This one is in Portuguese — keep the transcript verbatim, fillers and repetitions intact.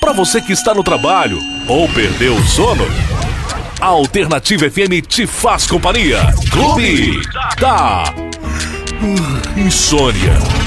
Para você que está no trabalho ou perdeu o sono, a Alternativa F M te faz companhia. Clube da Insônia.